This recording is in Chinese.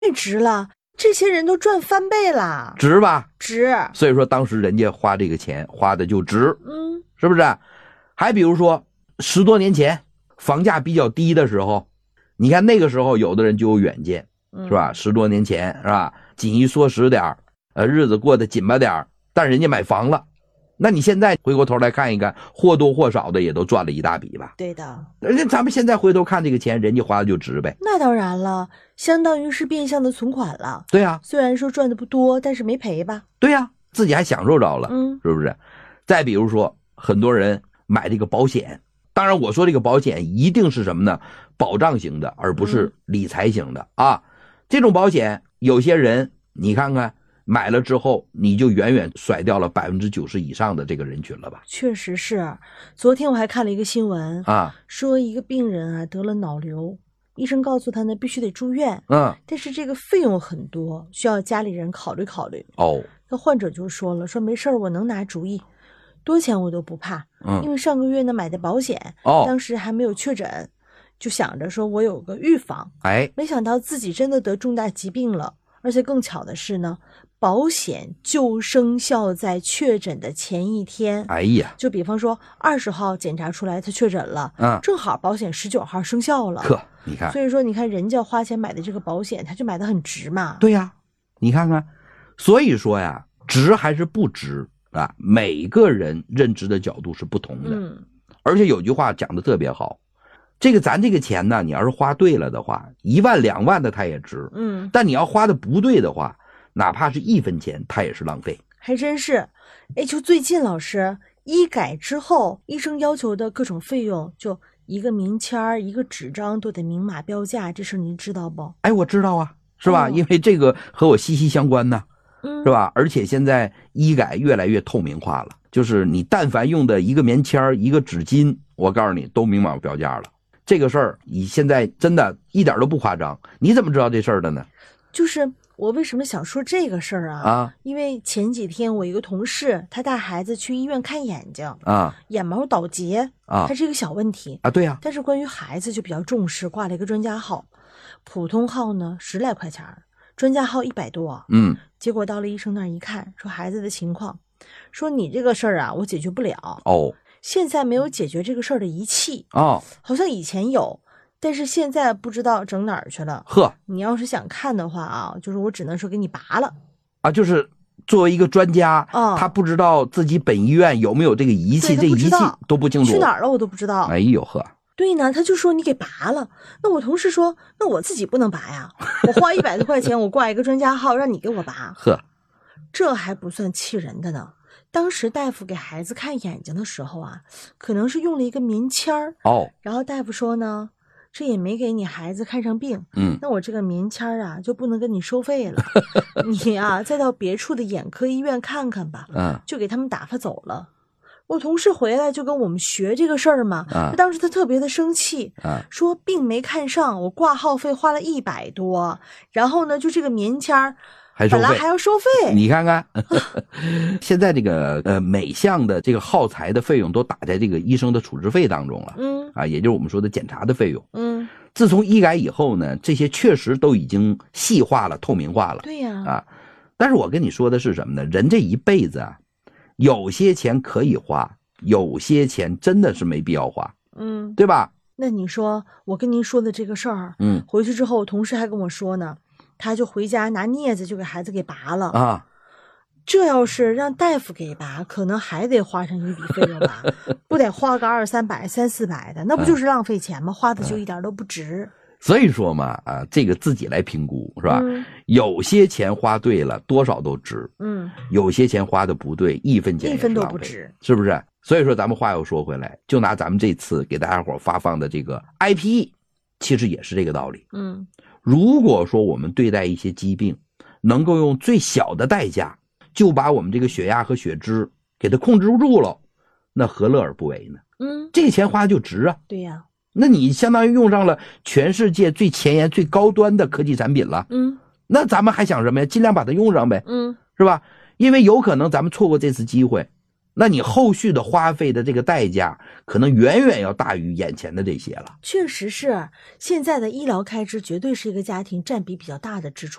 太值了，这些人都赚翻倍了， 值吧？ 值。 所以说当时人家花这个钱花的就值，是不是？还比如说10多年前房价比较低的时候，你看那个时候有的人就有远见，是吧？10多年前是吧？紧衣缩食点日子过得紧巴点但人家买房了。那你现在回过头来看一看，或多或少的也都赚了一大笔吧？ 对的。 而且咱们现在回头看这个钱，人家花的就值呗。 那当然了，相当于是变相的存款了。 对呀， 虽然说赚的不多，但是没赔吧？ 对呀，自己还享受着了，是不是？再比如说，很多人买这个保险，当然我说这个保险一定是什么呢？保障型的，而不是理财型的啊。这种保险，有些人你看看。买了之后你就远远甩掉了90%以上的这个人群了吧？ 确实是。昨天我还看了一个新闻啊，说一个病人啊得了脑瘤，医生告诉他呢必须得住院，但是这个费用很多，需要家里人考虑考虑。那患者就说了，说没事我能拿主意，多钱我都不怕，因为上个月呢买的保险，当时还没有确诊，就想着说我有个预防，没想到自己真的得重大疾病了，而且更巧的是呢。保险就生效在确诊的前一天。就比方说20号检查出来他确诊了，正好保险19号生效了。 你看， 所以说你看人家花钱买的这个保险，他就买的很值嘛。 对呀，你看看，所以说呀，值还是不值啊？每个人认知的角度是不同的。而且有句话讲的特别好，这个咱这个钱呢，你要是花对了的话，1万2万的它也值。但你要花的不对的话。哪怕是1分钱它也是浪费。 还真是。就最近老师医改之后，医生要求的各种费用，就一个名签一个纸张都得明码标价，这事您知道不？ 我知道啊，是吧？因为这个和我息息相关呢，是吧？而且现在医改越来越透明化了，就是你但凡用的一个棉签一个纸巾，我告诉你都明码标价了。这个事儿你现在真的一点都不夸张。你怎么知道这事儿的呢？ 就是我为什么想说这个事儿啊？因为前几天我一个同事，他带孩子去医院看眼睛眼毛倒结它是一个小问题对呀。 但是关于孩子就比较重视，挂了一个专家号，普通号呢10来块钱，专家号100多。结果到了医生那儿一看，说孩子的情况，说你这个事儿啊，我解决不了。现在没有解决这个事儿的仪器好像以前有。但是现在不知道整哪儿去了。你要是想看的话啊，就是我只能说给你拔了就是作为一个专家他不知道自己本医院有没有这个仪器，这仪器都不清楚， 去哪儿了我都不知道。对呢，他就说你给拔了。那我同事说，那我自己不能拔呀，我花100多块钱我挂一个专家号让你给我拔这还不算气人的呢。当时大夫给孩子看眼睛的时候啊，可能是用了一个棉签然后大夫说呢，这也没给你孩子看上病，那我这个棉签啊就不能跟你收费了，你啊再到别处的眼科医院看看吧，就给他们打发走了。我同事回来就跟我们学这个事儿嘛，当时他特别的生气，说病没看上，我挂号费花了100多，然后呢就这个棉签本来还要收费。 你看看现在这个每项的这个耗材的费用都打在这个医生的处置费当中了，也就是我们说的检查的费用。自从医改以后呢，这些确实都已经细化了、透明化了。 对呀。 但是我跟你说的是什么呢？人这一辈子啊，有些钱可以花，有些钱真的是没必要花，对吧？ 那你说我跟您说的这个事儿，回去之后我同事还跟我说呢，他就回家拿镊子就给孩子给拔了这要是让大夫给拔，可能还得花上一笔费用吧，不得花个200-300、300-400的，那不就是浪费钱吗？花的就一点都不值。 所以说嘛，这个自己来评估是吧？有些钱花对了，多少都值。有些钱花的不对，1分钱也是浪费，1分都不值，是不是？所以说咱们话又说回来，就拿咱们这次给大家伙发放的这个 IPE， 其实也是这个道理。如果说我们对待一些疾病，能够用最小的代价就把我们这个血压和血脂给它控制住了，那何乐而不为呢？这个钱花就值啊。 对呀。 那你相当于用上了全世界最前沿最高端的科技产品了，那咱们还想什么呀？尽量把它用上呗，是吧？因为有可能咱们错过这次机会， 那你后续的花费的这个代价可能远远要大于眼前的这些了。 确实是，现在的医疗开支绝对是一个家庭占比比较大的支出。